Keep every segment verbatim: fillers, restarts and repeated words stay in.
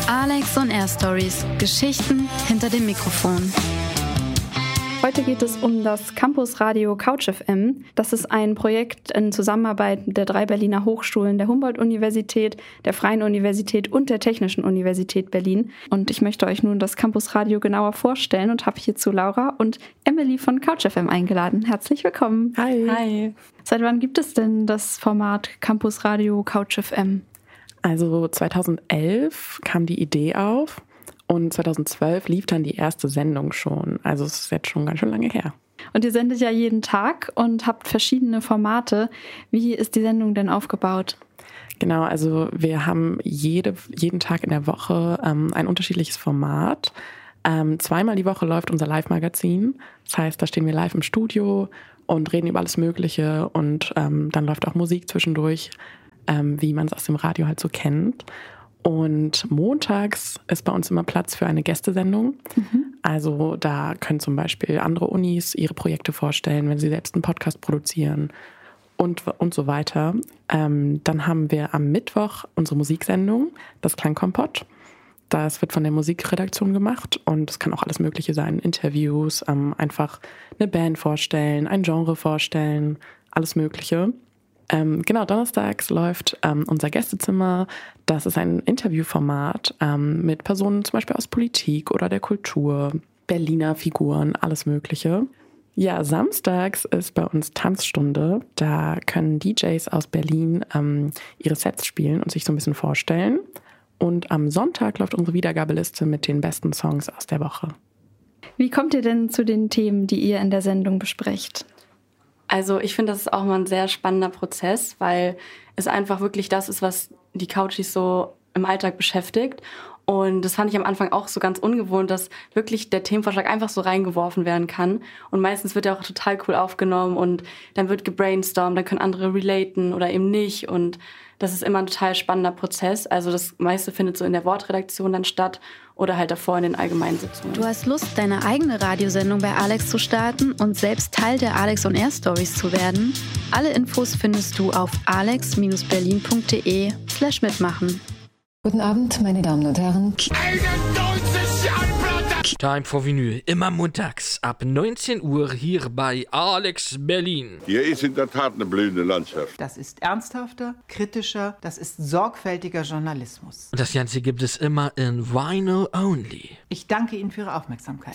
Alex on Air Stories. Geschichten hinter dem Mikrofon. Heute geht es um das Campusradio Couch F M. Das ist ein Projekt in Zusammenarbeit der drei Berliner Hochschulen, der Humboldt-Universität, der Freien Universität und der Technischen Universität Berlin. Und ich möchte euch nun das Campusradio genauer vorstellen und habe hierzu Laura und Emily von Couch F M eingeladen. Herzlich willkommen. Hi. Hi. Seit wann gibt es denn das Format Campusradio Couch F M? Also zweitausendelf kam die Idee auf und zweitausendzwölf lief dann die erste Sendung schon. Also es ist jetzt schon ganz schön lange her. Und ihr sendet ja jeden Tag und habt verschiedene Formate. Wie ist die Sendung denn aufgebaut? Genau, also wir haben jede, jeden Tag in der Woche ähm, ein unterschiedliches Format. Ähm, zweimal die Woche läuft unser Live-Magazin. Das heißt, da stehen wir live im Studio und reden über alles Mögliche. Und ähm, dann läuft auch Musik zwischendurch, ähm, wie man es aus dem Radio halt so kennt. Und montags ist bei uns immer Platz für eine Gästesendung. Mhm. Also da können zum Beispiel andere Unis ihre Projekte vorstellen, wenn sie selbst einen Podcast produzieren und, und so weiter. Ähm, dann haben wir am Mittwoch unsere Musiksendung, das Klangkompott. Das wird von der Musikredaktion gemacht und es kann auch alles Mögliche sein. Interviews, ähm, einfach eine Band vorstellen, ein Genre vorstellen, alles Mögliche. Ähm, genau, donnerstags läuft ähm, unser Gästezimmer. Das ist ein Interviewformat ähm, mit Personen zum Beispiel aus Politik oder der Kultur, Berliner Figuren, alles Mögliche. Ja, samstags ist bei uns Tanzstunde. Da können D Js aus Berlin ähm, ihre Sets spielen und sich so ein bisschen vorstellen. Und am Sonntag läuft unsere Wiedergabeliste mit den besten Songs aus der Woche. Wie kommt ihr denn zu den Themen, die ihr in der Sendung besprecht? Also ich finde, das ist auch mal ein sehr spannender Prozess, weil es einfach wirklich das ist, was die Couchies so im Alltag beschäftigt. Und das fand ich am Anfang auch so ganz ungewohnt, dass wirklich der Themenvorschlag einfach so reingeworfen werden kann. Und meistens wird er auch total cool aufgenommen und dann wird gebrainstormt, dann können andere relaten oder eben nicht. Und das ist immer ein total spannender Prozess. Also das meiste findet so in der Wortredaktion dann statt oder halt davor in den Allgemeinsitzungen. Du hast Lust, deine eigene Radiosendung bei Alex zu starten und selbst Teil der Alex on Air Stories zu werden? Alle Infos findest du auf alex berlin punkt de slash mitmachen. Guten Abend, meine Damen und Herren. Time for Vinyl, immer montags ab neunzehn Uhr hier bei Alex Berlin. Hier ist in der Tat eine blühende Landschaft. Das ist ernsthafter, kritischer, das ist sorgfältiger Journalismus. Und das Ganze gibt es immer in Vinyl Only. Ich danke Ihnen für Ihre Aufmerksamkeit.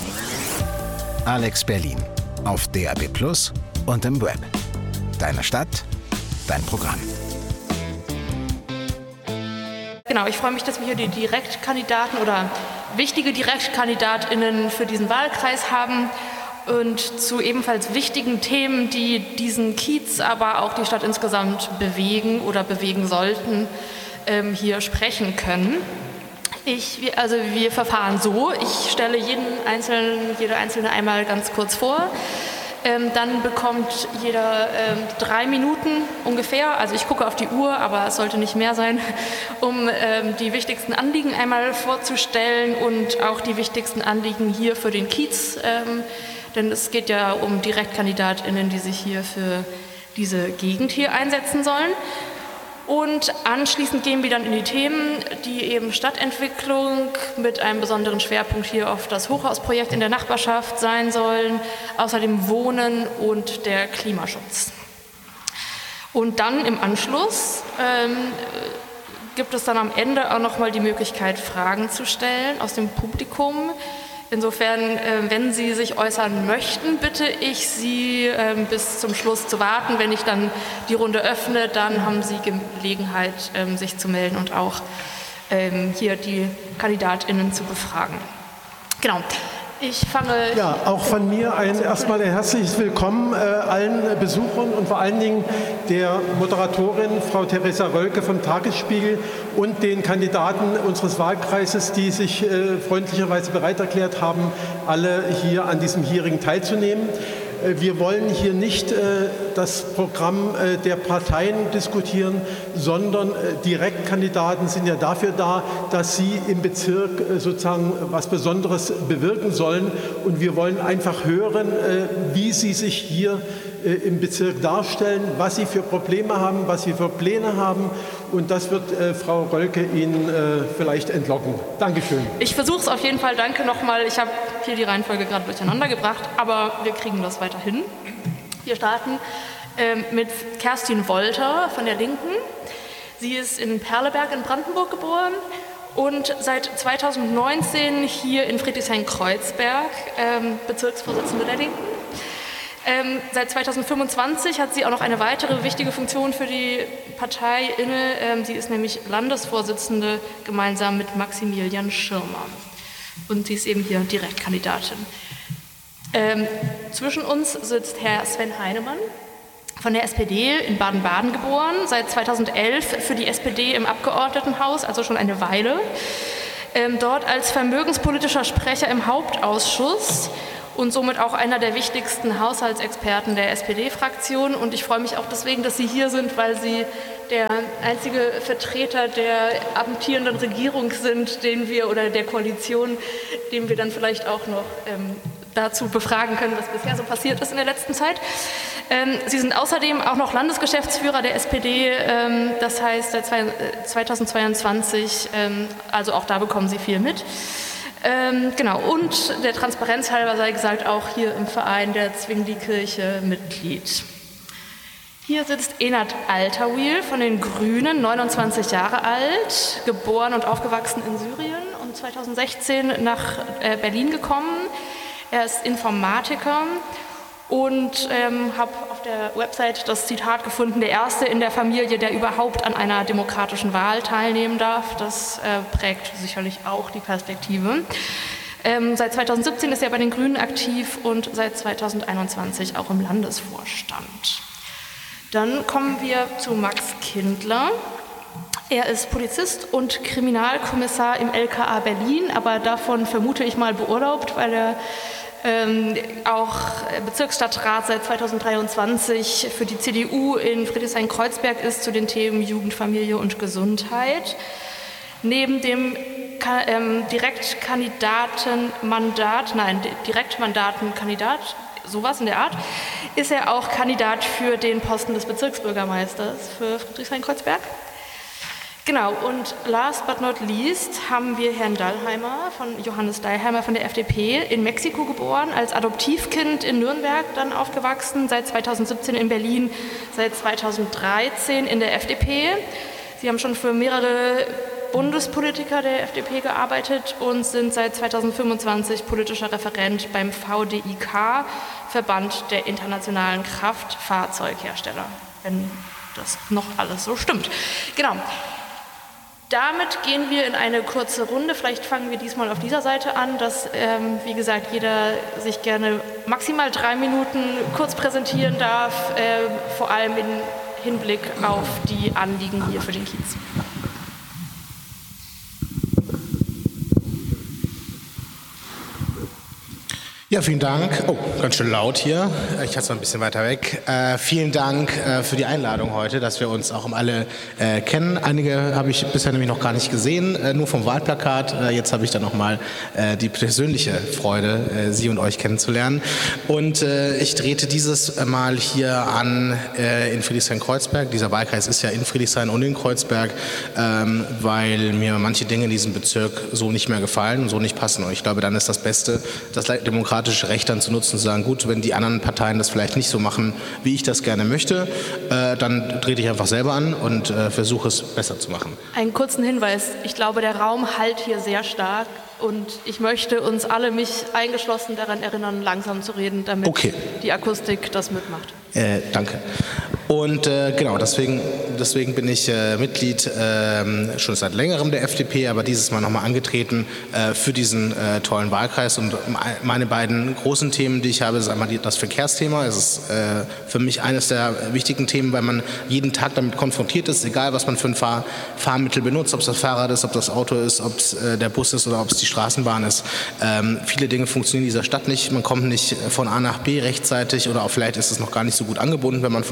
Alex Berlin auf D A B plus und im Web. Deine Stadt, dein Programm. Genau, ich freue mich, dass wir hier die Direktkandidaten oder wichtige DirektkandidatInnen für diesen Wahlkreis haben und zu ebenfalls wichtigen Themen, die diesen Kiez, aber auch die Stadt insgesamt bewegen oder bewegen sollten, ähm, hier sprechen können. Ich, also wir verfahren so, ich stelle jeden Einzelnen, jede Einzelne einmal ganz kurz vor. Ähm, dann bekommt jeder ähm, drei Minuten ungefähr, also ich gucke auf die Uhr, aber es sollte nicht mehr sein, um ähm, die wichtigsten Anliegen einmal vorzustellen und auch die wichtigsten Anliegen hier für den Kiez, ähm, denn es geht ja um DirektkandidatInnen, die sich hier für diese Gegend hier einsetzen sollen. Und anschließend gehen wir dann in die Themen, die eben Stadtentwicklung mit einem besonderen Schwerpunkt hier auf das Hochhausprojekt in der Nachbarschaft sein sollen, außerdem Wohnen und der Klimaschutz. Und dann im Anschluss ähm, gibt es dann am Ende auch nochmal die Möglichkeit, Fragen zu stellen aus dem Publikum. Insofern, äh, wenn Sie sich äußern möchten, bitte ich Sie äh, bis zum Schluss zu warten. Wenn ich dann die Runde öffne, dann haben Sie Gelegenheit, äh, sich zu melden und auch äh, hier die KandidatInnen zu befragen. Genau. Ich fange... Ja, auch von mir ein erstmal ein herzliches Willkommen äh, allen Besuchern und vor allen Dingen der Moderatorin Frau Theresa Rölke vom Tagesspiegel und den Kandidaten unseres Wahlkreises, die sich äh, freundlicherweise bereit erklärt haben, alle hier an diesem Hearing teilzunehmen. Wir wollen hier nicht äh, das Programm äh, der Parteien diskutieren, sondern äh, Direktkandidaten sind ja dafür da, dass sie im Bezirk äh, sozusagen was Besonderes bewirken sollen. Und wir wollen einfach hören, äh, wie sie sich hier äh, im Bezirk darstellen, was sie für Probleme haben, was sie für Pläne haben. Und das wird äh, Frau Rölke Ihnen äh, vielleicht entlocken. Dankeschön. Ich versuche es auf jeden Fall. Danke nochmal. Ich habe hier die Reihenfolge gerade durcheinander gebracht, aber wir kriegen das weiterhin. Wir starten ähm, mit Kerstin Wolter von der Linken. Sie ist in Perleberg in Brandenburg geboren und seit zweitausendneunzehn hier in Friedrichshain-Kreuzberg ähm, Bezirksvorsitzende der Linken. Ähm, seit zweitausendfünfundzwanzig hat sie auch noch eine weitere wichtige Funktion für die Partei inne. Ähm, sie ist nämlich Landesvorsitzende gemeinsam mit Maximilian Schirmer. Und sie ist eben hier Direktkandidatin. Ähm, zwischen uns sitzt Herr Sven Heinemann von der S P D in Baden-Baden geboren, seit zweitausendelf für die S P D im Abgeordnetenhaus, also schon eine Weile. Ähm, dort als vermögenspolitischer Sprecher im Hauptausschuss und somit auch einer der wichtigsten Haushaltsexperten der S P D-Fraktion. Und ich freue mich auch deswegen, dass Sie hier sind, weil Sie der einzige Vertreter der amtierenden Regierung sind, den wir oder der Koalition, den wir dann vielleicht auch noch ähm, dazu befragen können, was bisher so passiert ist in der letzten Zeit. Ähm, Sie sind außerdem auch noch Landesgeschäftsführer der S P D, ähm, das heißt seit zweitausendzweiundzwanzig, ähm, also auch da bekommen Sie viel mit. Ähm, genau, und der Transparenz halber sei gesagt, auch hier im Verein der Zwingli-Kirche Mitglied. Hier sitzt Enat Altawil von den Grünen, neunundzwanzig Jahre alt, geboren und aufgewachsen in Syrien und zweitausendsechzehn nach äh, Berlin gekommen. Er ist Informatiker und ähm, habe auf der Website das Zitat gefunden, der Erste in der Familie, der überhaupt an einer demokratischen Wahl teilnehmen darf. Das äh, prägt sicherlich auch die Perspektive. Ähm, seit zweitausendsiebzehn ist er bei den Grünen aktiv und seit zweitausendeinundzwanzig auch im Landesvorstand. Dann kommen wir zu Max Kindler. Er ist Polizist und Kriminalkommissar im L K A Berlin, aber davon vermute ich mal beurlaubt, weil er ähm, auch Bezirksstadtrat seit zweitausenddreiundzwanzig für die C D U in Friedrichshain-Kreuzberg ist zu den Themen Jugend, Familie und Gesundheit. Neben dem Ka- ähm, Direktkandidatenmandat, nein, Direktmandatenkandidat, sowas in der Art, ist er auch Kandidat für den Posten des Bezirksbürgermeisters für Friedrichshain-Kreuzberg. Genau, und last but not least haben wir Herrn Dallheimer, von Johannes Dallheimer von der F D P, in Mexiko geboren, als Adoptivkind in Nürnberg dann aufgewachsen, seit zweitausendsiebzehn in Berlin, seit zweitausenddreizehn in der F D P. Sie haben schon für mehrere Bundespolitiker der F D P gearbeitet und sind seit zweitausendfünfundzwanzig politischer Referent beim V D I K, Verband der internationalen Kraftfahrzeughersteller, wenn das noch alles so stimmt. Genau. Damit gehen wir in eine kurze Runde. Vielleicht fangen wir diesmal auf dieser Seite an, dass, ähm, wie gesagt, jeder sich gerne maximal drei Minuten kurz präsentieren darf, äh, vor allem im Hinblick auf die Anliegen hier für den Kiez. Ja, vielen Dank. Oh, ganz schön laut hier. Ich hatte es noch ein bisschen weiter weg. Äh, vielen Dank äh, für die Einladung heute, dass wir uns auch um alle äh, kennen. Einige habe ich bisher nämlich noch gar nicht gesehen, äh, nur vom Wahlplakat. Äh, jetzt habe ich dann nochmal äh, die persönliche Freude, äh, Sie und euch kennenzulernen. Und äh, ich trete dieses Mal hier an äh, in Friedrichshain-Kreuzberg. Dieser Wahlkreis ist ja in Friedrichshain und in Kreuzberg, ähm, weil mir manche Dinge in diesem Bezirk so nicht mehr gefallen und so nicht passen. Und ich glaube, dann ist das Beste, das demokratische Recht dann zu nutzen, zu sagen, gut, wenn die anderen Parteien das vielleicht nicht so machen, wie ich das gerne möchte, äh, dann trete ich einfach selber an und äh, versuche es besser zu machen. Einen kurzen Hinweis. Ich glaube, der Raum hallt hier sehr stark und ich möchte uns alle, mich eingeschlossen, daran erinnern, langsam zu reden, damit okay. die Akustik das mitmacht. Äh, danke. Und äh, genau, deswegen, deswegen bin ich äh, Mitglied äh, schon seit längerem der F D P, aber dieses Mal nochmal angetreten äh, für diesen äh, tollen Wahlkreis. Und meine beiden großen Themen, die ich habe, ist einmal das Verkehrsthema. Es ist äh, für mich eines der wichtigen Themen, weil man jeden Tag damit konfrontiert ist, egal was man für ein Fahr- Fahrmittel benutzt, ob es das Fahrrad ist, ob das Auto ist, ob es äh, der Bus ist oder ob es die Straßenbahn ist. Ähm, viele Dinge funktionieren in dieser Stadt nicht. Man kommt nicht von A nach B rechtzeitig oder auch vielleicht ist es noch gar nicht so gut angebunden, wenn man von Kreuzberg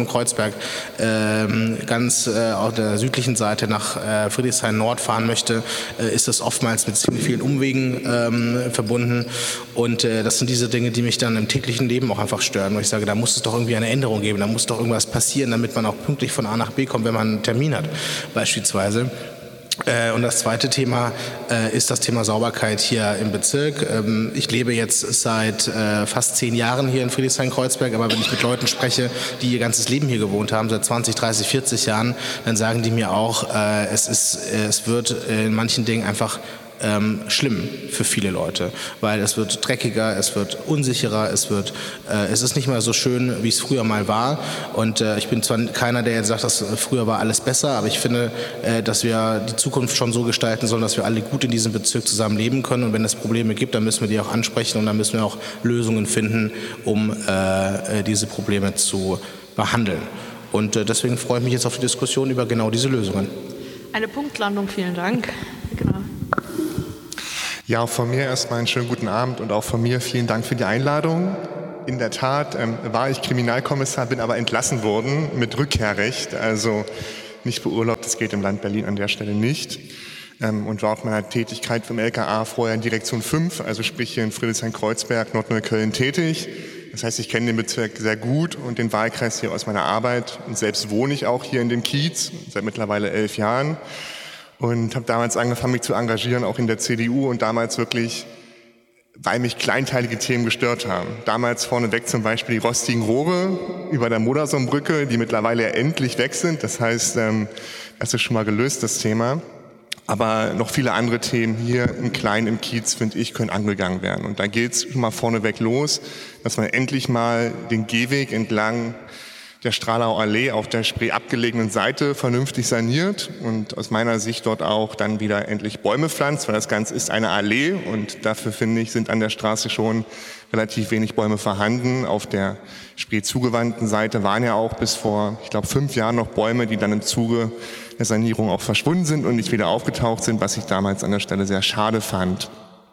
Kreuzberg ähm, ganz äh, auf der südlichen Seite nach äh, Friedrichshain-Nord fahren möchte, äh, ist das oftmals mit ziemlich vielen Umwegen ähm, verbunden. Und äh, das sind diese Dinge, die mich dann im täglichen Leben auch einfach stören, wo ich sage, da muss es doch irgendwie eine Änderung geben, da muss doch irgendwas passieren, damit man auch pünktlich von A nach B kommt, wenn man einen Termin hat, beispielsweise. Und das zweite Thema ist das Thema Sauberkeit hier im Bezirk. Ich lebe jetzt seit fast zehn Jahren hier in Friedrichshain-Kreuzberg, aber wenn ich mit Leuten spreche, die ihr ganzes Leben hier gewohnt haben, seit zwanzig, dreißig, vierzig Jahren, dann sagen die mir auch, es ist, es wird in manchen Dingen einfach Ähm, schlimm für viele Leute, weil es wird dreckiger, es wird unsicherer, es wird, äh, es ist nicht mehr so schön, wie es früher mal war. Und äh, ich bin zwar keiner, der jetzt sagt, dass früher war alles besser, aber ich finde, äh, dass wir die Zukunft schon so gestalten sollen, dass wir alle gut in diesem Bezirk zusammen leben können. Und wenn es Probleme gibt, dann müssen wir die auch ansprechen und dann müssen wir auch Lösungen finden, um äh, diese Probleme zu behandeln. Und äh, deswegen freue ich mich jetzt auf die Diskussion über genau diese Lösungen. Eine Punktlandung, vielen Dank. Genau. Ja, auch von mir erstmal einen schönen guten Abend und auch von mir vielen Dank für die Einladung. In der Tat ähm, war ich Kriminalkommissar, bin aber entlassen worden mit Rückkehrrecht, also nicht beurlaubt, das geht im Land Berlin an der Stelle nicht. Ähm, und war auf meiner Tätigkeit vom L K A vorher in Direktion fünf, also sprich hier in Friedrichshain-Kreuzberg, Nordneukölln tätig. Das heißt, ich kenne den Bezirk sehr gut und den Wahlkreis hier aus meiner Arbeit. Und selbst wohne ich auch hier in dem Kiez, seit mittlerweile elf Jahren. Und habe damals angefangen, mich zu engagieren, auch in der C D U und damals wirklich, weil mich kleinteilige Themen gestört haben. Damals vorneweg zum Beispiel die rostigen Rohre über der Modersohnbrücke, die mittlerweile ja endlich weg sind. Das heißt, das ist schon mal gelöst, das Thema. Aber noch viele andere Themen hier im Kleinen, im Kiez, finde ich, können angegangen werden. Und da geht es schon mal vorneweg los, dass man endlich mal den Gehweg entlang der Strahlau Allee auf der Spree abgelegenen Seite vernünftig saniert und aus meiner Sicht dort auch dann wieder endlich Bäume pflanzt, weil das Ganze ist eine Allee und dafür, finde ich, sind an der Straße schon relativ wenig Bäume vorhanden. Auf der Spree zugewandten Seite waren ja auch bis vor, ich glaube, fünf Jahren noch Bäume, die dann im Zuge der Sanierung auch verschwunden sind und nicht wieder aufgetaucht sind, was ich damals an der Stelle sehr schade fand.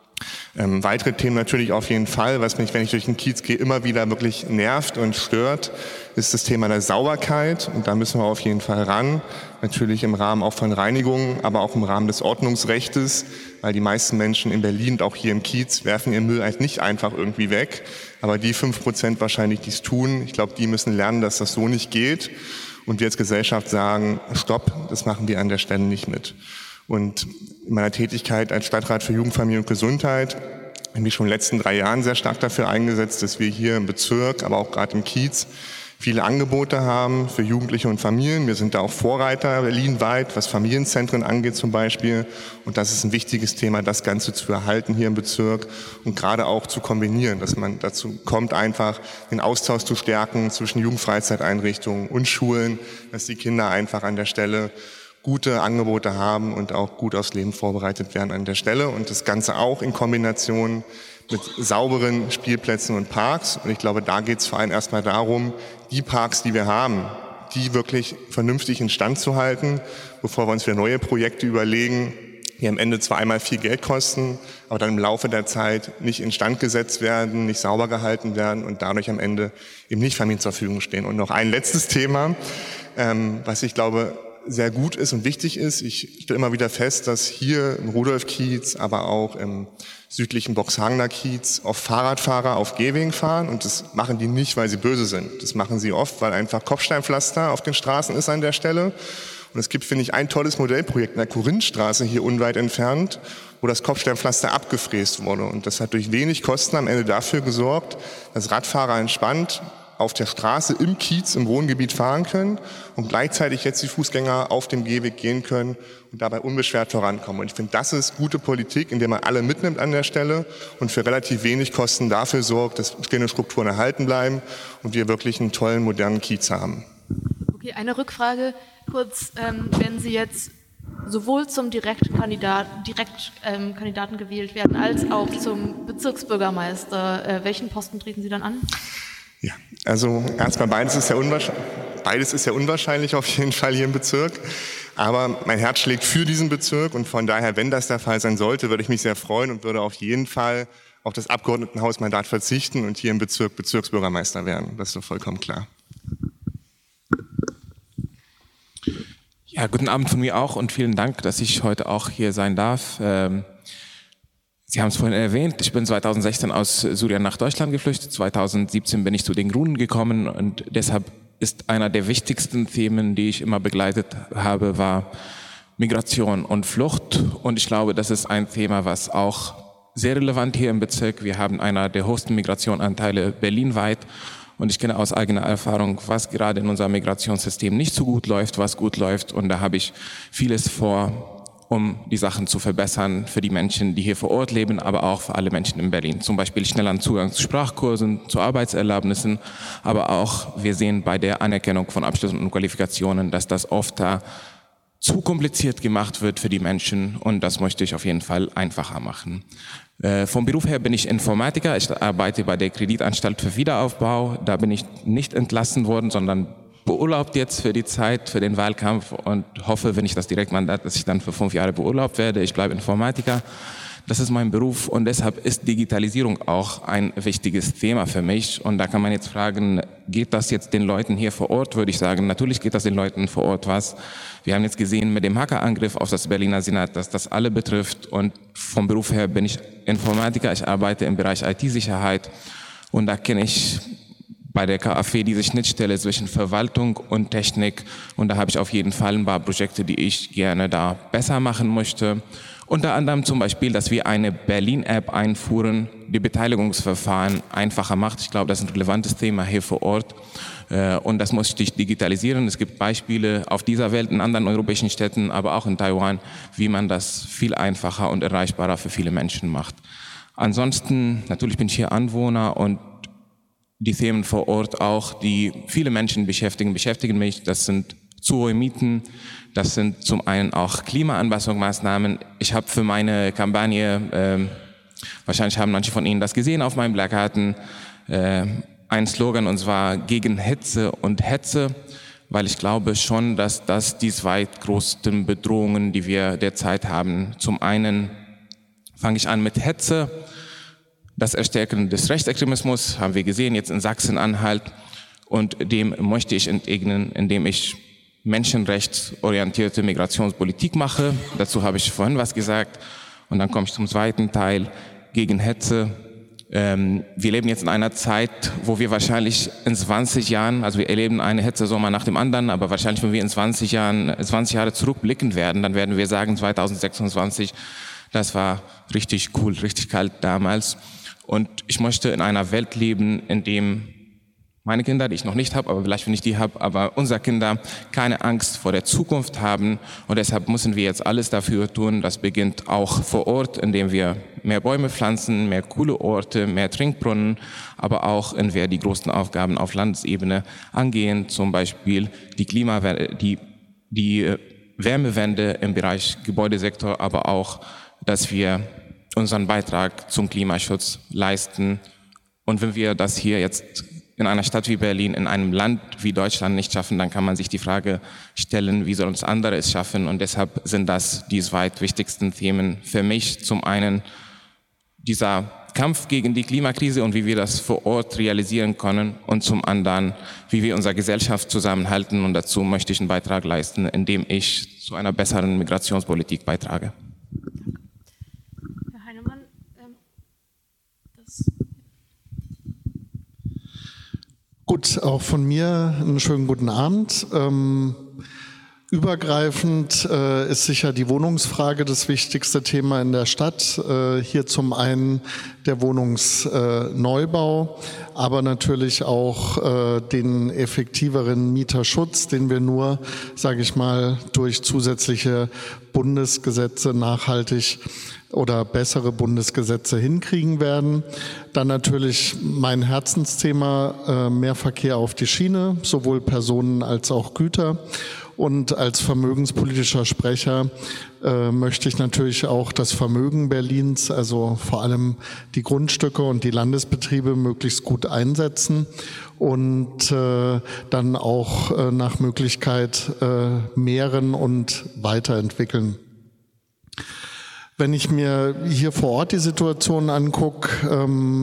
Ähm, weitere Themen natürlich auf jeden Fall, was mich, wenn ich durch den Kiez gehe, immer wieder wirklich nervt und stört, ist das Thema der Sauberkeit. Und da müssen wir auf jeden Fall ran. Natürlich im Rahmen auch von Reinigungen, aber auch im Rahmen des Ordnungsrechtes, weil die meisten Menschen in Berlin und auch hier im Kiez werfen ihren Müll eigentlich nicht einfach irgendwie weg. Aber die fünf Prozent wahrscheinlich, die es tun, ich glaube, die müssen lernen, dass das so nicht geht. Und wir als Gesellschaft sagen, stopp, das machen wir an der Stelle nicht mit. Und in meiner Tätigkeit als Stadtrat für Jugend, Familie und Gesundheit habe ich mich schon in den letzten drei Jahren sehr stark dafür eingesetzt, dass wir hier im Bezirk, aber auch gerade im Kiez, viele Angebote haben für Jugendliche und Familien. Wir sind da auch Vorreiter berlinweit, was Familienzentren angeht zum Beispiel. Und das ist ein wichtiges Thema, das Ganze zu erhalten hier im Bezirk und gerade auch zu kombinieren, dass man dazu kommt, einfach den Austausch zu stärken zwischen Jugendfreizeiteinrichtungen und Schulen, dass die Kinder einfach an der Stelle gute Angebote haben und auch gut aufs Leben vorbereitet werden an der Stelle. Und das Ganze auch in Kombination mit sauberen Spielplätzen und Parks. Und ich glaube, da geht es vor allem erstmal darum, die Parks, die wir haben, die wirklich vernünftig instand zu halten, bevor wir uns wieder neue Projekte überlegen, die am Ende zwar einmal viel Geld kosten, aber dann im Laufe der Zeit nicht instand gesetzt werden, nicht sauber gehalten werden und dadurch am Ende eben nicht Familien zur Verfügung stehen. Und noch ein letztes Thema, ähm, was ich glaube, sehr gut ist und wichtig ist. Ich stelle immer wieder fest, dass hier im Rudolf-Kiez, aber auch im südlichen Boxhagener Kiez oft Fahrradfahrer auf Gehwegen fahren und das machen die nicht, weil sie böse sind. Das machen sie oft, weil einfach Kopfsteinpflaster auf den Straßen ist an der Stelle. Und es gibt, finde ich, ein tolles Modellprojekt in der Korinthstraße hier unweit entfernt, wo das Kopfsteinpflaster abgefräst wurde. Und das hat durch wenig Kosten am Ende dafür gesorgt, dass Radfahrer entspannt auf der Straße im Kiez, im Wohngebiet fahren können und gleichzeitig jetzt die Fußgänger auf dem Gehweg gehen können und dabei unbeschwert vorankommen. Und ich finde, das ist gute Politik, indem man alle mitnimmt an der Stelle und für relativ wenig Kosten dafür sorgt, dass bestehende Strukturen erhalten bleiben und wir wirklich einen tollen, modernen Kiez haben. Okay, eine Rückfrage kurz. Ähm, wenn Sie jetzt sowohl zum Direktkandidaten, Direktkandidaten ähm, gewählt werden, als auch zum Bezirksbürgermeister, äh, welchen Posten treten Sie dann an? Ja, also erstmal beides ist ja unwahrscheinlich, beides ist ja unwahrscheinlich auf jeden Fall hier im Bezirk. Aber mein Herz schlägt für diesen Bezirk und von daher, wenn das der Fall sein sollte, würde ich mich sehr freuen und würde auf jeden Fall auf das Abgeordnetenhausmandat verzichten und hier im Bezirk Bezirksbürgermeister werden. Das ist doch vollkommen klar. Ja, guten Abend von mir auch und vielen Dank, dass ich heute auch hier sein darf. Ähm, Sie haben es vorhin erwähnt, ich bin zweitausendsechzehn aus Syrien nach Deutschland geflüchtet. zweitausendsiebzehn bin ich zu den Grünen gekommen und deshalb ist einer der wichtigsten Themen, die ich immer begleitet habe, war Migration und Flucht. Und ich glaube, das ist ein Thema, was auch sehr relevant hier im Bezirk. Wir haben einer der höchsten Migrationsanteile berlinweit. Und ich kenne aus eigener Erfahrung, was gerade in unserem Migrationssystem nicht so gut läuft, was gut läuft. Und da habe ich vieles vor, um die Sachen zu verbessern für die Menschen, die hier vor Ort leben, aber auch für alle Menschen in Berlin. Zum Beispiel schnelleren Zugang zu Sprachkursen, zu Arbeitserlaubnissen, aber auch, wir sehen bei der Anerkennung von Abschlüssen und Qualifikationen, dass das oft da zu kompliziert gemacht wird für die Menschen und das möchte ich auf jeden Fall einfacher machen. Äh, vom Beruf her bin ich Informatiker, ich arbeite bei der Kreditanstalt für Wiederaufbau, da bin ich nicht entlassen worden, sondern beurlaubt jetzt für die Zeit, für den Wahlkampf und hoffe, wenn ich das Direktmandat, dass ich dann für fünf Jahre beurlaubt werde. Ich bleibe Informatiker. Das ist mein Beruf und deshalb ist Digitalisierung auch ein wichtiges Thema für mich. Und da kann man jetzt fragen, geht das jetzt den Leuten hier vor Ort? Würde ich sagen, natürlich geht das den Leuten vor Ort was. Wir haben jetzt gesehen mit dem Hackerangriff auf das Berliner Senat, dass das alle betrifft. Und vom Beruf her bin ich Informatiker, ich arbeite im Bereich I T-Sicherheit und da kenne ich bei der K A F diese Schnittstelle zwischen Verwaltung und Technik und da habe ich auf jeden Fall ein paar Projekte, die ich gerne da besser machen möchte. Unter anderem zum Beispiel, dass wir eine Berlin-App einführen, die Beteiligungsverfahren einfacher macht. Ich glaube, das ist ein relevantes Thema hier vor Ort und das muss sich digitalisieren. Es gibt Beispiele auf dieser Welt, in anderen europäischen Städten, aber auch in Taiwan, wie man das viel einfacher und erreichbarer für viele Menschen macht. Ansonsten, natürlich bin ich hier Anwohner und die Themen vor Ort auch, die viele Menschen beschäftigen, beschäftigen mich. Das sind zu hohe Mieten, das sind zum einen auch Klimaanpassungsmaßnahmen. Ich habe für meine Kampagne, äh, wahrscheinlich haben manche von Ihnen das gesehen auf meinen Plakaten, äh, einen Slogan und zwar gegen Hitze und Hetze, weil ich glaube schon, dass das die zwei größten Bedrohungen, die wir derzeit haben. Zum einen fange ich an mit Hetze. Das Erstärken des Rechtsextremismus haben wir gesehen jetzt in Sachsen-Anhalt und dem möchte ich entgegnen, indem ich menschenrechtsorientierte Migrationspolitik mache. Dazu habe ich vorhin was gesagt und dann komme ich zum zweiten Teil, gegen Hetze. Ähm, wir leben jetzt in einer Zeit, wo wir wahrscheinlich in zwanzig Jahren, also wir erleben eine Hetze-Sommer nach dem anderen, aber wahrscheinlich, wenn wir in zwanzig Jahren, zwanzig Jahre zurückblicken werden, dann werden wir sagen, zweitausendsechsundzwanzig, das war richtig cool, richtig kalt damals. Und ich möchte in einer Welt leben, in dem meine Kinder, die ich noch nicht habe, aber vielleicht, wenn ich die habe, aber unsere Kinder keine Angst vor der Zukunft haben. Und deshalb müssen wir jetzt alles dafür tun. Das beginnt auch vor Ort, indem wir mehr Bäume pflanzen, mehr coole Orte, mehr Trinkbrunnen, aber auch, indem wir die großen Aufgaben auf Landesebene angehen, zum Beispiel die Klimawende, die, die Wärmewende im Bereich Gebäudesektor, aber auch, dass wir unseren Beitrag zum Klimaschutz leisten. Und wenn wir das hier jetzt in einer Stadt wie Berlin, in einem Land wie Deutschland nicht schaffen, dann kann man sich die Frage stellen, wie soll uns andere es schaffen? Und deshalb sind das die zwei wichtigsten Themen für mich. Zum einen dieser Kampf gegen die Klimakrise und wie wir das vor Ort realisieren können und zum anderen, wie wir unsere Gesellschaft zusammenhalten. Und dazu möchte ich einen Beitrag leisten, indem ich zu einer besseren Migrationspolitik beitrage. Gut, auch von mir einen schönen guten Abend. Ähm, übergreifend äh, ist sicher die Wohnungsfrage das wichtigste Thema in der Stadt. Äh, hier zum einen der Wohnungsneubau, äh, aber natürlich auch äh, den effektiveren Mieterschutz, den wir nur, sage ich mal, durch zusätzliche Bundesgesetze nachhaltig oder bessere Bundesgesetze hinkriegen werden. Dann natürlich mein Herzensthema, äh, mehr Verkehr auf die Schiene, sowohl Personen als auch Güter. Und als vermögenspolitischer Sprecher äh, möchte ich natürlich auch das Vermögen Berlins, also vor allem die Grundstücke und die Landesbetriebe, möglichst gut einsetzen und äh, dann auch äh, nach Möglichkeit äh, mehren und weiterentwickeln. Wenn ich mir hier vor Ort die Situation angucke, ähm,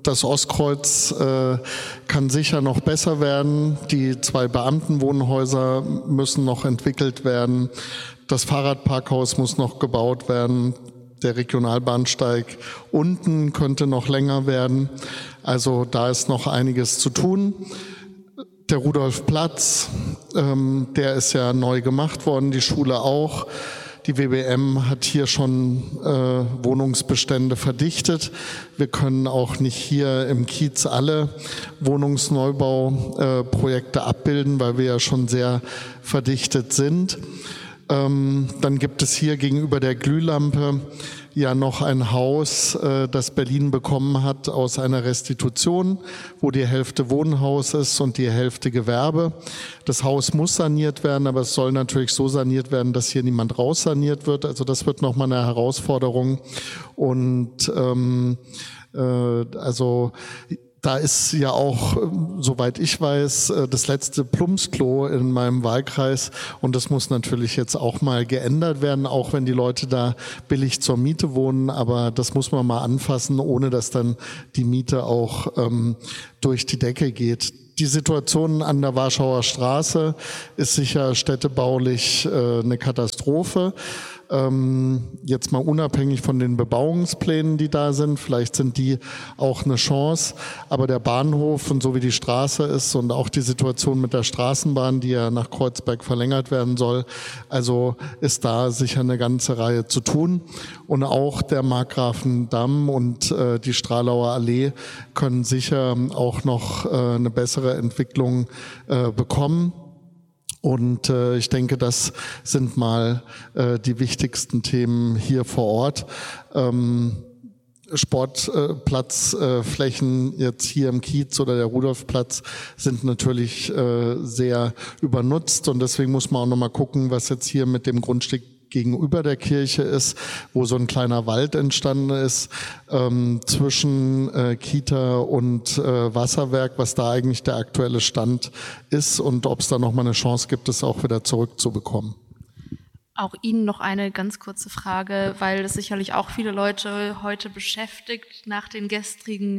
Das Ostkreuz äh, kann sicher noch besser werden. Die zwei Beamtenwohnhäuser müssen noch entwickelt werden. Das Fahrradparkhaus muss noch gebaut werden. Der Regionalbahnsteig unten könnte noch länger werden. Also da ist noch einiges zu tun. Der Rudolfplatz, ähm, der ist ja neu gemacht worden, die Schule auch. Die W B M hat hier schon äh, Wohnungsbestände verdichtet. Wir können auch nicht hier im Kiez alle Wohnungsneubauprojekte äh, abbilden, weil wir ja schon sehr verdichtet sind. Ähm, dann gibt es hier gegenüber der Glühlampe ja noch ein Haus, äh, das Berlin bekommen hat aus einer Restitution, wo die Hälfte Wohnhaus ist und die Hälfte Gewerbe. Das Haus muss saniert werden, aber es soll natürlich so saniert werden, dass hier niemand raussaniert wird. Also das wird nochmal eine Herausforderung. Und ähm, äh, also da ist ja auch, soweit ich weiß, das letzte Plumpsklo in meinem Wahlkreis und das muss natürlich jetzt auch mal geändert werden, auch wenn die Leute da billig zur Miete wohnen, aber das muss man mal anfassen, ohne dass dann die Miete auch ähm, durch die Decke geht. Die Situation an der Warschauer Straße ist sicher städtebaulich äh, eine Katastrophe. Ähm, jetzt mal unabhängig von den Bebauungsplänen, die da sind, vielleicht sind die auch eine Chance, aber der Bahnhof und so wie die Straße ist und auch die Situation mit der Straßenbahn, die ja nach Kreuzberg verlängert werden soll, also ist da sicher eine ganze Reihe zu tun und auch der Markgrafendamm und äh, die Stralauer Allee können sicher auch noch äh, eine bessere Entwicklung äh, bekommen. Und äh, ich denke, das sind mal äh, die wichtigsten Themen hier vor Ort. Ähm, Sportplatzflächen äh, jetzt hier im Kiez oder der Rudolfplatz sind natürlich äh, sehr übernutzt und deswegen muss man auch nochmal gucken, was jetzt hier mit dem Grundstück gegenüber der Kirche ist, wo so ein kleiner Wald entstanden ist ähm, zwischen äh, Kita und äh, Wasserwerk, was da eigentlich der aktuelle Stand ist und ob es da nochmal eine Chance gibt, es auch wieder zurückzubekommen. Auch Ihnen noch eine ganz kurze Frage, weil es sicherlich auch viele Leute heute beschäftigt nach den gestrigen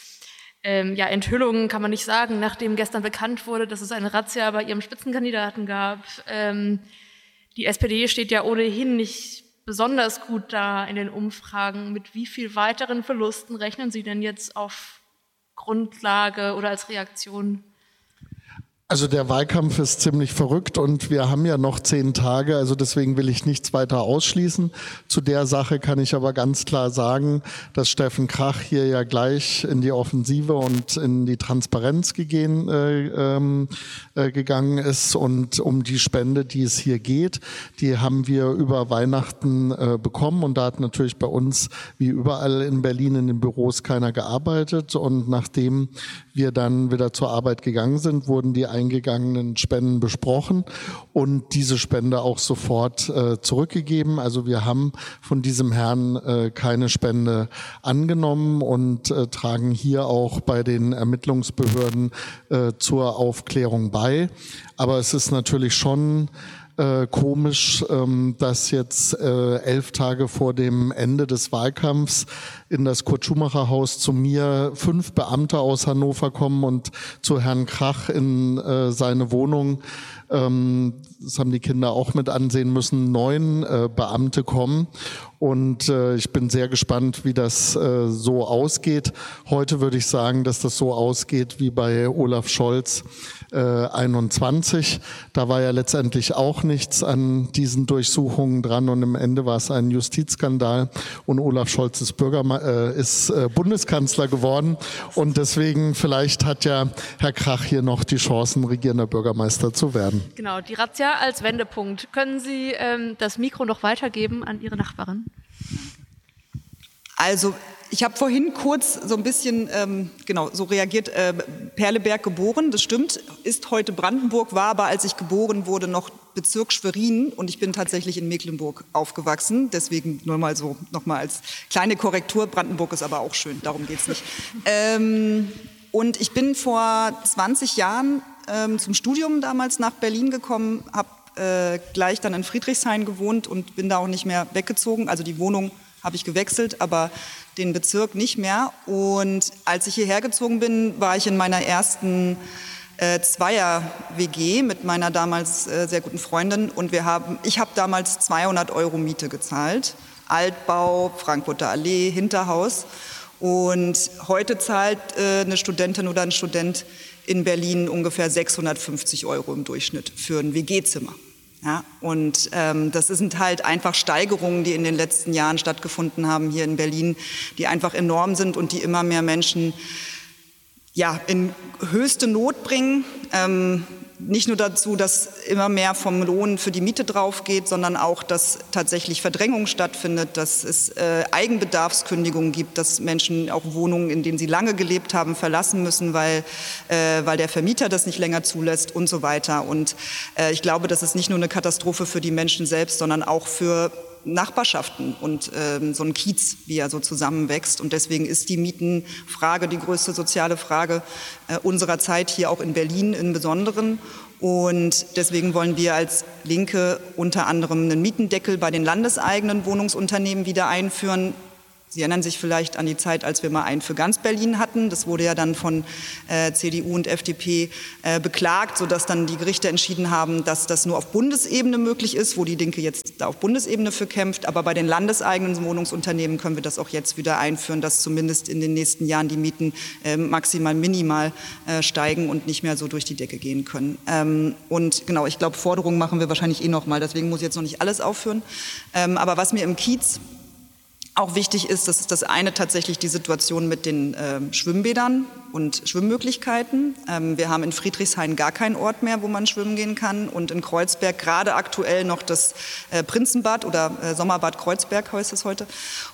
ähm, ja, Enthüllungen, kann man nicht sagen, nachdem gestern bekannt wurde, dass es eine Razzia bei Ihrem Spitzenkandidaten gab. Ähm, Die S P D steht ja ohnehin nicht besonders gut da in den Umfragen. Mit wie viel weiteren Verlusten rechnen Sie denn jetzt auf Grundlage oder als Reaktion? Also der Wahlkampf ist ziemlich verrückt und wir haben ja noch zehn Tage, also deswegen will ich nichts weiter ausschließen. Zu der Sache kann ich aber ganz klar sagen, dass Steffen Krach hier ja gleich in die Offensive und in die Transparenz gegehen, äh, äh, gegangen ist und um die Spende, die es hier geht, die haben wir über Weihnachten äh, bekommen und da hat natürlich bei uns wie überall in Berlin in den Büros keiner gearbeitet und nachdem wir dann wieder zur Arbeit gegangen sind, wurden die eingegangenen Spenden besprochen und diese Spende auch sofort äh, zurückgegeben. Also wir haben von diesem Herrn äh, keine Spende angenommen und äh, tragen hier auch bei den Ermittlungsbehörden äh, zur Aufklärung bei. Aber es ist natürlich schon Äh, komisch, ähm, dass jetzt äh, elf Tage vor dem Ende des Wahlkampfs in das Kurt-Schumacher-Haus zu mir fünf Beamte aus Hannover kommen und zu Herrn Krach in äh, seine Wohnung, ähm, das haben die Kinder auch mit ansehen müssen, neun äh, Beamte kommen. Und äh, ich bin sehr gespannt, wie das äh, so ausgeht. Heute würde ich sagen, dass das so ausgeht wie bei Olaf Scholz äh, einundzwanzig. Da war ja letztendlich auch nichts an diesen Durchsuchungen dran und im Ende war es ein Justizskandal und Olaf Scholz ist, Bürgerme- äh, ist äh, Bundeskanzler geworden und deswegen vielleicht hat ja Herr Krach hier noch die Chancen, regierender Bürgermeister zu werden. Genau, die Razzia als Wendepunkt. Können Sie ähm, das Mikro noch weitergeben an Ihre Nachbarin? Also ich habe vorhin kurz so ein bisschen, ähm, genau, so reagiert, äh, Perleberg geboren, das stimmt, ist heute Brandenburg, war aber als ich geboren wurde noch Bezirk Schwerin und ich bin tatsächlich in Mecklenburg aufgewachsen, deswegen nur mal so, nochmal als kleine Korrektur, Brandenburg ist aber auch schön, darum geht's nicht. Ähm, und ich bin vor zwanzig Jahren ähm, zum Studium damals nach Berlin gekommen, habe äh, gleich dann in Friedrichshain gewohnt und bin da auch nicht mehr weggezogen, also die Wohnung habe ich gewechselt, aber den Bezirk nicht mehr. Und als ich hierher gezogen bin, war ich in meiner ersten äh, Zweier-W G mit meiner damals äh, sehr guten Freundin. Und wir haben, ich habe damals zweihundert Euro Miete gezahlt. Altbau, Frankfurter Allee, Hinterhaus. Und heute zahlt äh, eine Studentin oder ein Student in Berlin ungefähr sechshundertfünfzig Euro im Durchschnitt für ein W G-Zimmer. Ja, und ähm, das sind halt einfach Steigerungen, die in den letzten Jahren stattgefunden haben hier in Berlin, die einfach enorm sind und die immer mehr Menschen ja, in höchste Not bringen. Ähm, nicht nur dazu, dass immer mehr vom Lohn für die Miete drauf geht, sondern auch, dass tatsächlich Verdrängung stattfindet, dass es äh, Eigenbedarfskündigungen gibt, dass Menschen auch Wohnungen, in denen sie lange gelebt haben, verlassen müssen, weil, äh, weil der Vermieter das nicht länger zulässt und so weiter. Und äh, ich glaube, das ist nicht nur eine Katastrophe für die Menschen selbst, sondern auch für Nachbarschaften und ähm, so ein Kiez, wie er so zusammenwächst. Und deswegen ist die Mietenfrage die größte soziale Frage äh, unserer Zeit, hier auch in Berlin im Besonderen. Und deswegen wollen wir als Linke unter anderem einen Mietendeckel bei den landeseigenen Wohnungsunternehmen wieder einführen. Sie erinnern sich vielleicht an die Zeit, als wir mal einen für ganz Berlin hatten. Das wurde ja dann von äh, C D U und F D P äh, beklagt, sodass dann die Gerichte entschieden haben, dass das nur auf Bundesebene möglich ist, wo die Linke jetzt da auf Bundesebene für kämpft. Aber bei den landeseigenen Wohnungsunternehmen können wir das auch jetzt wieder einführen, dass zumindest in den nächsten Jahren die Mieten äh, maximal minimal äh, steigen und nicht mehr so durch die Decke gehen können. Ähm, und genau, ich glaube, Forderungen machen wir wahrscheinlich eh noch mal. Deswegen muss ich jetzt noch nicht alles aufführen. Ähm, aber was mir im Kiez auch wichtig ist, das ist das eine tatsächlich die Situation mit den äh, Schwimmbädern und Schwimmmöglichkeiten. Ähm, wir haben in Friedrichshain gar keinen Ort mehr, wo man schwimmen gehen kann, und in Kreuzberg gerade aktuell noch das äh, Prinzenbad oder äh, Sommerbad Kreuzberg heißt es heute.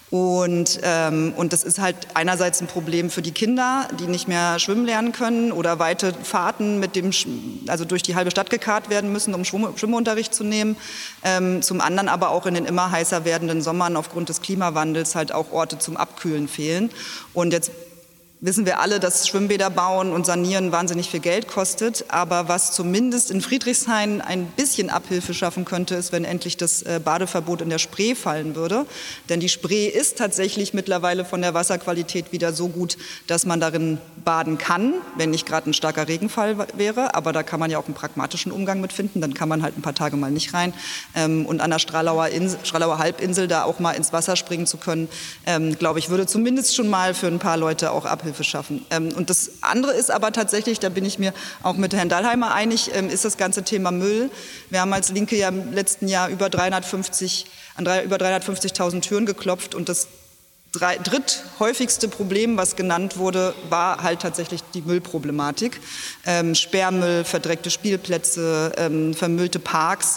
Und, ähm, und das ist halt einerseits ein Problem für die Kinder, die nicht mehr schwimmen lernen können oder weite Fahrten mit dem, also durch die halbe Stadt gekarrt werden müssen, um Schwimm- Schwimmunterricht zu nehmen. Ähm, zum anderen aber auch in den immer heißer werdenden Sommern aufgrund des Klimawandels halt auch Orte zum Abkühlen fehlen. Und jetzt wissen wir alle, dass Schwimmbäder bauen und sanieren wahnsinnig viel Geld kostet. Aber was zumindest in Friedrichshain ein bisschen Abhilfe schaffen könnte, ist, wenn endlich das Badeverbot in der Spree fallen würde. Denn die Spree ist tatsächlich mittlerweile von der Wasserqualität wieder so gut, dass man darin baden kann, wenn nicht gerade ein starker Regenfall wäre. Aber da kann man ja auch einen pragmatischen Umgang mit finden. Dann kann man halt ein paar Tage mal nicht rein. Und an der Stralauer, Insel, Stralauer Halbinsel da auch mal ins Wasser springen zu können, glaube ich, würde zumindest schon mal für ein paar Leute auch Abhilfe schaffen. Und das andere ist aber tatsächlich, da bin ich mir auch mit Herrn Dallheimer einig, ist das ganze Thema Müll. Wir haben als Linke ja im letzten Jahr über dreihundertfünfzig, an drei, über dreihundertfünfzigtausend Türen geklopft, und das drei, dritthäufigste Problem, was genannt wurde, war halt tatsächlich die Müllproblematik. Ähm, Sperrmüll, verdreckte Spielplätze, ähm, vermüllte Parks.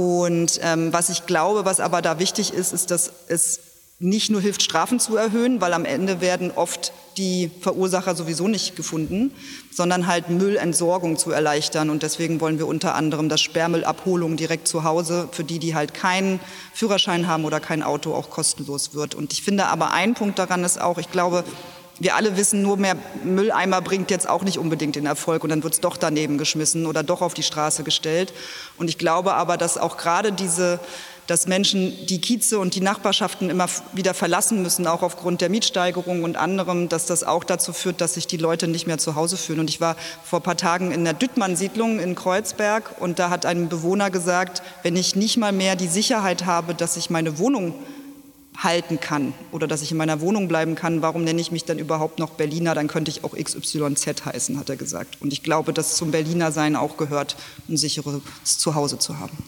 Und ähm, was ich glaube, was aber da wichtig ist, ist, dass es nicht nur hilft, Strafen zu erhöhen, weil am Ende werden oft die Verursacher sowieso nicht gefunden, sondern halt Müllentsorgung zu erleichtern. Und deswegen wollen wir unter anderem, dass Sperrmüllabholung direkt zu Hause für die, die halt keinen Führerschein haben oder kein Auto, auch kostenlos wird. Und ich finde aber, ein Punkt daran ist auch, ich glaube, wir alle wissen, nur mehr Mülleimer bringt jetzt auch nicht unbedingt den Erfolg, und dann wird es doch daneben geschmissen oder doch auf die Straße gestellt. Und ich glaube aber, dass auch gerade diese dass Menschen die Kieze und die Nachbarschaften immer wieder verlassen müssen, auch aufgrund der Mietsteigerung und anderem, dass das auch dazu führt, dass sich die Leute nicht mehr zu Hause fühlen. Und ich war vor ein paar Tagen in der Düttmann-Siedlung in Kreuzberg, und da hat ein Bewohner gesagt, wenn ich nicht mal mehr die Sicherheit habe, dass ich meine Wohnung halten kann oder dass ich in meiner Wohnung bleiben kann, warum nenne ich mich dann überhaupt noch Berliner? Dann könnte ich auch X Y Z heißen, hat er gesagt. Und ich glaube, dass zum Berliner Sein auch gehört, ein sicheres Zuhause zu haben.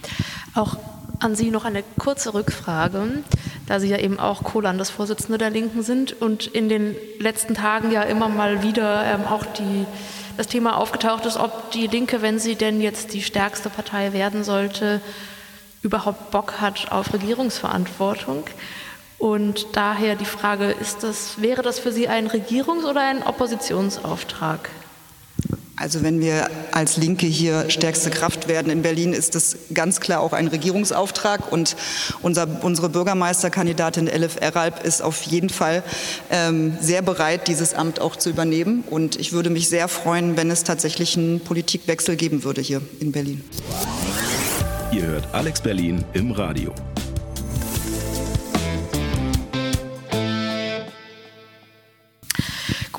Auch an Sie noch eine kurze Rückfrage, da Sie ja eben auch Co-Landesvorsitzende der Linken sind und in den letzten Tagen ja immer mal wieder ähm, auch die, das Thema aufgetaucht ist, ob die Linke, wenn sie denn jetzt die stärkste Partei werden sollte, überhaupt Bock hat auf Regierungsverantwortung. Und daher die Frage, ist das, wäre das für Sie ein Regierungs- oder ein Oppositionsauftrag? Also wenn wir als Linke hier stärkste Kraft werden in Berlin, ist das ganz klar auch ein Regierungsauftrag. Und unser, unsere Bürgermeisterkandidatin Elif Eralp ist auf jeden Fall ähm, sehr bereit, dieses Amt auch zu übernehmen. Und ich würde mich sehr freuen, wenn es tatsächlich einen Politikwechsel geben würde hier in Berlin. Ihr hört Alex Berlin im Radio.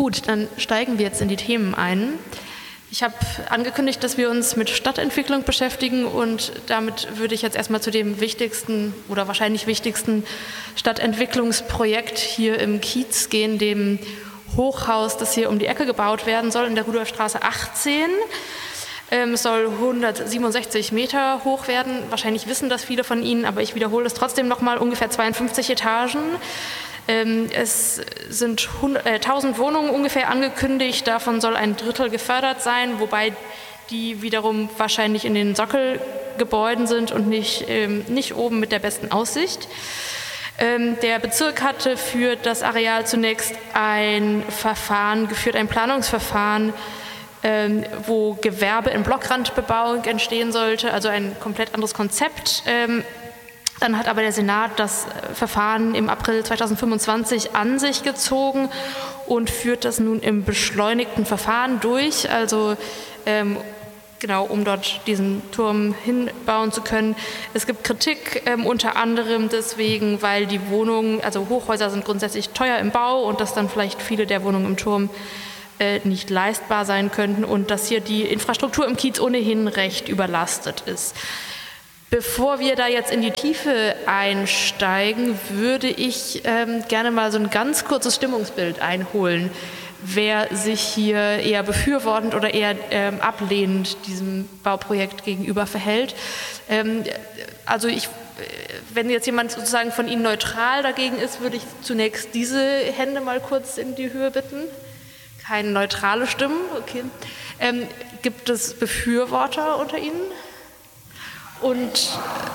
Gut, dann steigen wir jetzt in die Themen ein. Ich habe angekündigt, dass wir uns mit Stadtentwicklung beschäftigen und damit würde ich jetzt erstmal zu dem wichtigsten oder wahrscheinlich wichtigsten Stadtentwicklungsprojekt hier im Kiez gehen, dem Hochhaus, das hier um die Ecke gebaut werden soll, in der Rudolfstraße achtzehn. Ähm, es soll hundertsiebenundsechzig Meter hoch werden. Wahrscheinlich wissen das viele von Ihnen, aber ich wiederhole es trotzdem nochmal, ungefähr zweiundfünfzig Etagen. Ähm, es sind hundert, äh, tausend Wohnungen ungefähr angekündigt, davon soll ein Drittel gefördert sein, wobei die wiederum wahrscheinlich in den Sockelgebäuden sind und nicht, ähm, nicht oben mit der besten Aussicht. Ähm, der Bezirk hatte für das Areal zunächst ein Verfahren geführt, ein Planungsverfahren, ähm, wo Gewerbe in Blockrandbebauung entstehen sollte, also ein komplett anderes Konzept. Ähm, Dann hat aber der Senat das Verfahren im April zweitausendfünfundzwanzig an sich gezogen und führt das nun im beschleunigten Verfahren durch, also ähm, genau, um dort diesen Turm hinbauen zu können. Es gibt Kritik ähm, unter anderem deswegen, weil die Wohnungen, also Hochhäuser sind grundsätzlich teuer im Bau und dass dann vielleicht viele der Wohnungen im Turm äh, nicht leistbar sein könnten und dass hier die Infrastruktur im Kiez ohnehin recht überlastet ist. Bevor wir da jetzt in die Tiefe einsteigen, würde ich ähm, gerne mal so ein ganz kurzes Stimmungsbild einholen, wer sich hier eher befürwortend oder eher ähm, ablehnend diesem Bauprojekt gegenüber verhält. Ähm, also ich, wenn jetzt jemand sozusagen von Ihnen neutral dagegen ist, würde ich zunächst diese Hände mal kurz in die Höhe bitten. Keine neutrale Stimmen, okay. Ähm, gibt es Befürworter unter Ihnen? Und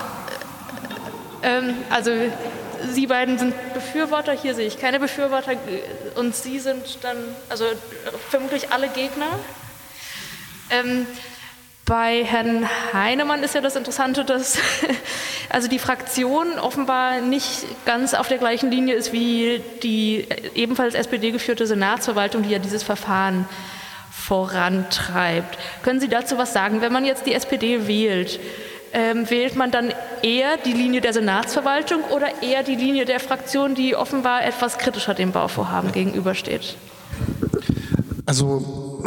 ähm, also Sie beiden sind Befürworter, hier sehe ich keine Befürworter und Sie sind dann, also vermutlich alle Gegner. Ähm, bei Herrn Heinemann ist ja das Interessante, dass also die Fraktion offenbar nicht ganz auf der gleichen Linie ist wie die ebenfalls S P D geführte Senatsverwaltung, die ja dieses Verfahren vorantreibt. Können Sie dazu was sagen, wenn man jetzt die S P D wählt? Ähm, wählt man dann eher die Linie der Senatsverwaltung oder eher die Linie der Fraktion, die offenbar etwas kritischer dem Bauvorhaben gegenübersteht? Also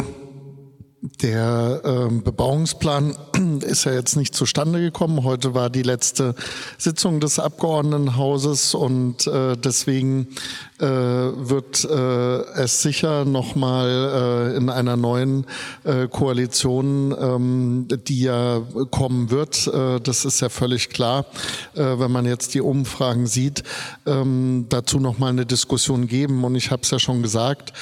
der äh, Bebauungsplan ist ja jetzt nicht zustande gekommen. Heute war die letzte Sitzung des Abgeordnetenhauses und äh, deswegen äh, wird äh, es sicher nochmal äh, in einer neuen äh, Koalition, ähm, die ja kommen wird, äh, das ist ja völlig klar, äh, wenn man jetzt die Umfragen sieht, ähm, dazu nochmal eine Diskussion geben. Und ich habe es ja schon gesagt,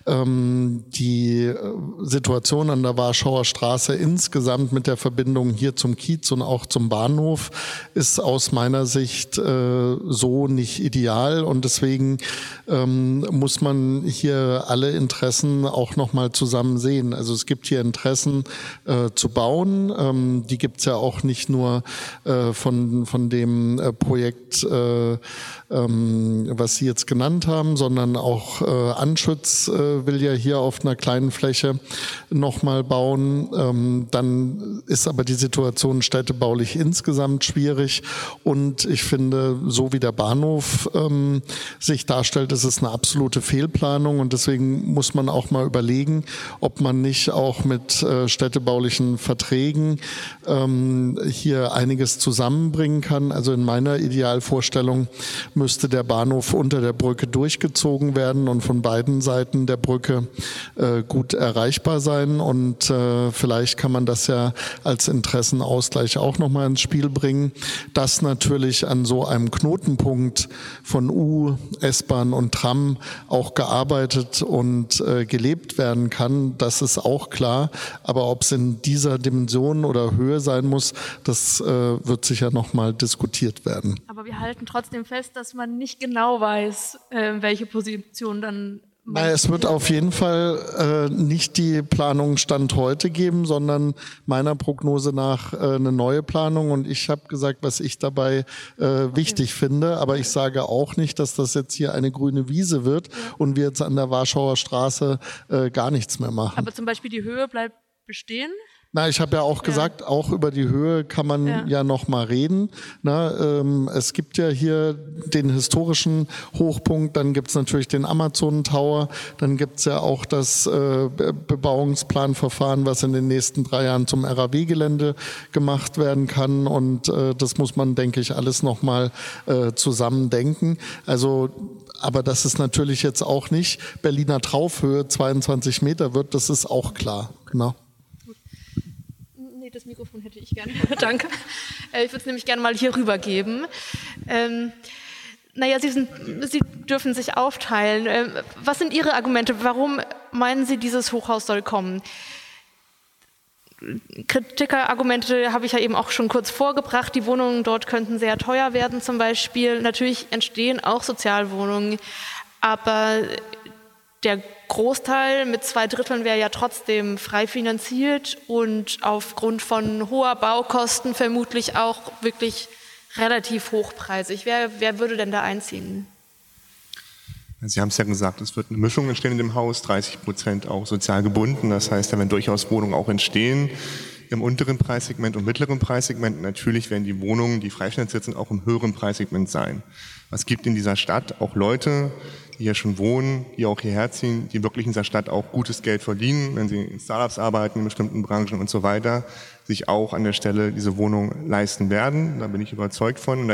die Situation an der Warschauer Straße insgesamt mit der Verbindung hier zum Kiez und auch zum Bahnhof ist aus meiner Sicht äh, so nicht ideal und deswegen ähm, muss man hier alle Interessen auch nochmal zusammen sehen. Also es gibt hier Interessen äh, zu bauen, ähm, die gibt es ja auch nicht nur äh, von, von dem äh, Projekt, äh, ähm, was Sie jetzt genannt haben, sondern auch äh, Anschutz äh, will ja hier auf einer kleinen Fläche nochmal bauen. Ähm, dann ist aber die Situation städtebaulich insgesamt schwierig und ich finde, so wie der Bahnhof ähm, sich darstellt, ist es eine absolute Fehlplanung und deswegen muss man auch mal überlegen, ob man nicht auch mit äh, städtebaulichen Verträgen ähm, hier einiges zusammenbringen kann. Also in meiner Idealvorstellung müsste der Bahnhof unter der Brücke durchgezogen werden und von beiden Seiten der Brücke äh, gut erreichbar sein und äh, vielleicht kann man das ja als Interessenausgleich auch nochmal ins Spiel bringen, dass natürlich an so einem Knotenpunkt von U, S-Bahn und Tram auch gearbeitet und äh, gelebt werden kann, das ist auch klar, aber ob es in dieser Dimension oder Höhe sein muss, das äh, wird sicher nochmal diskutiert werden. Aber wir halten trotzdem fest, dass man nicht genau weiß, äh, welche Position dann Na, es wird auf jeden Fall äh, nicht die Planung Stand heute geben, sondern meiner Prognose nach äh, eine neue Planung. Und ich habe gesagt, was ich dabei äh, wichtig okay. finde. Aber ich sage auch nicht, dass das jetzt hier eine grüne Wiese wird ja. und wir jetzt an der Warschauer Straße äh, gar nichts mehr machen. Aber zum Beispiel die Höhe bleibt bestehen? Na, ich habe ja auch gesagt, ja. auch über die Höhe kann man ja, ja noch mal reden. Na, ähm, es gibt ja hier den historischen Hochpunkt, dann gibt's natürlich den Amazon Tower, dann gibt's ja auch das äh, Bebauungsplanverfahren, was in den nächsten drei Jahren zum R A W-Gelände gemacht werden kann. Und äh, das muss man, denke ich, alles noch mal äh, zusammen denken. Also, aber dass es natürlich jetzt auch nicht Berliner Traufhöhe zweiundzwanzig Meter wird, das ist auch klar. Genau. Das Mikrofon hätte ich gerne. Danke. Ich würde es nämlich gerne mal hier rübergeben. Ähm, naja, Sie, sind, Sie dürfen sich aufteilen. Ähm, was sind Ihre Argumente? Warum meinen Sie, dieses Hochhaus soll kommen? Kritikerargumente habe ich ja eben auch schon kurz vorgebracht. Die Wohnungen dort könnten sehr teuer werden zum Beispiel. Natürlich entstehen auch Sozialwohnungen, aber der Großteil mit zwei Dritteln wäre ja trotzdem frei finanziert und aufgrund von hoher Baukosten vermutlich auch wirklich relativ hochpreisig. Wer, wer würde denn da einziehen? Sie haben es ja gesagt, es wird eine Mischung entstehen in dem Haus, dreißig Prozent auch sozial gebunden. Das heißt, da werden durchaus Wohnungen auch entstehen im unteren Preissegment und mittleren Preissegment. Natürlich werden die Wohnungen, die frei finanziert sind, auch im höheren Preissegment sein. Es gibt in dieser Stadt auch Leute, die hier schon wohnen, die auch hierher ziehen, die wirklich in dieser Stadt auch gutes Geld verdienen, wenn sie in Startups arbeiten, in bestimmten Branchen und so weiter, sich auch an der Stelle diese Wohnung leisten werden. Da bin ich überzeugt von.